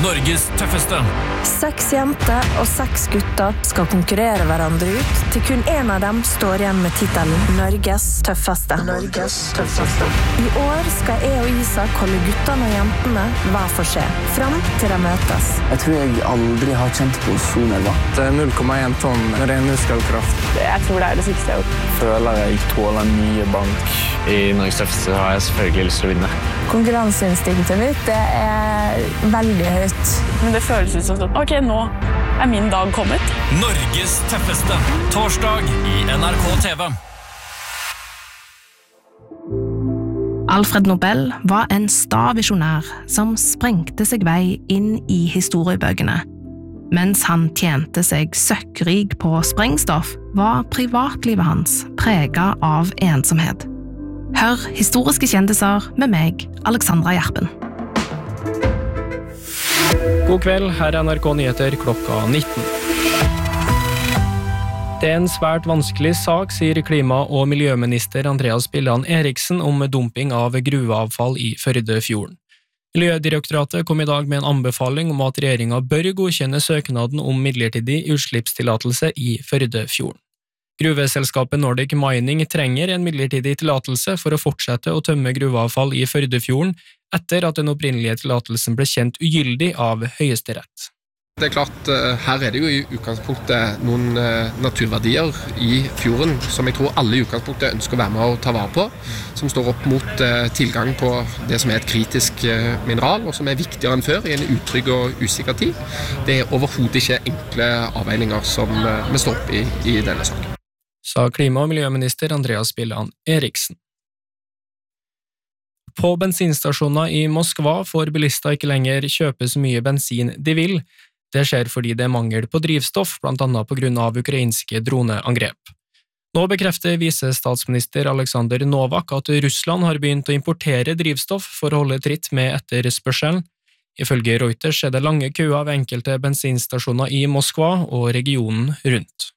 Norges tøffeste. 6 jenter og 6 gutter skal konkurrere hverandre ut, til kun en av dem står igjen med titelen Norges tøffeste. I år skal jeg og Isak holde guttene og jentene hver for seg, fram til de møtes. Jeg tror jeg aldri har kjent på Sonelva. Det 0,1 tonn ren muskelkraft. Jeg tror det det sykeste jeg har gjort. Føler jeg tåler mye bank. I Norges tøffeste har jeg selvfølgelig lyst til å vinne. Konkurranseinstinktet mitt, det veldig høyt. Men det føles ut som sånn, ok, nå min dag kommet. Norges tøffeste. Torsdag i NRK TV. Alfred Nobel var en sta visjonær som sprengte seg vei inn i historiebøkene. Mens han tjente seg søkkrik på sprengstoff, var privatlivet hans preget av ensomhet. Hør historiske kjendiser med meg, Alexandra Gjerpen. God kveld, her NRK Nyheter klokka 19. Det en svært vanskelig sak, sier klima- og miljøminister Andreas Bjelland Eriksen om dumping av gruveavfall i Førdefjorden. Miljødirektoratet kom i dag med en anbefaling om at regjeringen bør godkjenne søknaden om midlertidig utslippstillatelse i Førdefjorden. Gruveselskapet Nordic Mining trenger en midlertidig tillatelse for å fortsette å tømme gruveavfall i Førdefjorden etter at den opprinnelige tillatelsen ble kjent ugyldig av Høyesterett. Det klart, her det jo i utgangspunktet noen naturverdier i fjorden som jeg tror alle i utgangspunktet ønsker å være med å ta vare på, som står opp mot tilgang på det som et kritisk mineral, og som viktigere enn før i en utrygg og usikker tid. Det overhodet ikke enkle avveininger som vi står opp i denne saken. Sa klima- og miljøminister Andreas Bjelland Eriksen. På bensinstasjoner i Moskva får bilister ikke lenger kjøpe så mye bensin de vil. Det skjer fordi det mangel på drivstoff, blant annet på grunn av ukrainske droneangrep. Nå bekrefter visestatsminister Aleksandr Novak at Russland har begynt å importere drivstoff for å holde tritt med etterspørselen. Ifølge Reuters det lange køer ved enkelte bensinstasjoner i Moskva og regionen rundt.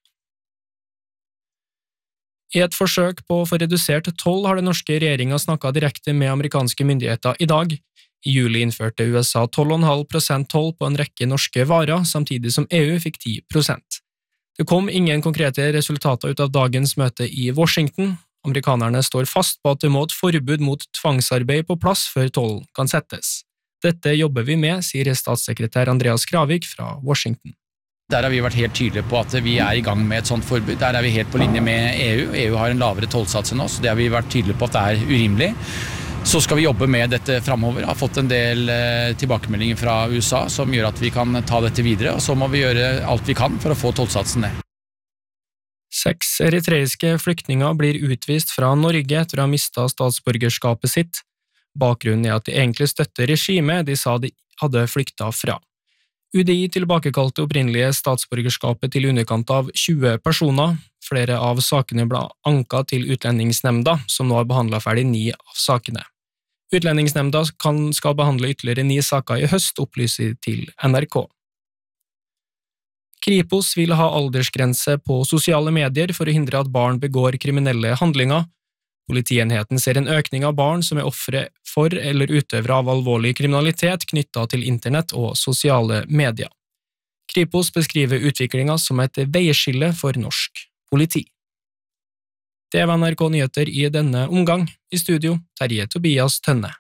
I et forsøk på å få redusert toll har den norske regjeringen snakket direkte med amerikanske myndigheter i dag. I juli innførte USA 12,5% toll på en rekke norske varer, samtidig som EU fikk 10%. Det kom ingen konkrete resultater ut av dagens møte i Washington. Amerikanerne står fast på at det må et forbud mot tvangsarbeid på plass før tollen kan settes. Dette jobber vi med, sier statssekretær Andreas Kravik fra Washington. Der har vi vært helt tydelige på at vi i gang med et sånt forbud. Der vi helt på linje med EU. EU har en lavere tollsats enn oss. Det har vi vært tydelige på at det urimelig. Så skal vi jobbe med dette fremover. Jeg har fått en del tilbakemeldinger fra USA som gjør at vi kan ta dette videre, og så må vi gjøre alt vi kan for å få tollsatsen ned. 6 eritreiske flyktninger blir utvist fra Norge etter å ha mistet statsborgerskapet sitt. Bakgrunnen at de egentlig støtter regimet de sa de hadde flyktet fra. UDI tilbakekalte opprinnelige statsborgerskapet til underkant av 20 personer. Flere av sakene ble anket til Utlendingsnemnda, som nå har behandlet ferdig 9 av sakene. Utlendingsnemnda skal behandle ytterligere 9 saker i høst, opplyser til NRK. Kripos vil ha aldersgrense på sosiale medier for å hindre at barn begår kriminelle handlinger. Politienheten ser en økning av barn som ofre for eller utøvere av alvorlig kriminalitet knyttet til internett og sosiale medier. Kripos beskriver utviklingen som et veiskille for norsk politi. Det var NRK Nyheter i denne omgang. I studio, Terje Tobias Tønne.